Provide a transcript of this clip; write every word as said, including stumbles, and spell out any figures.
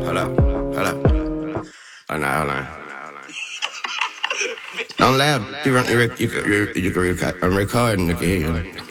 hold up, hold up. Hold on, hold on. Don't laugh. You, run, you, you, you, you, you, I'm recording. You can hear you.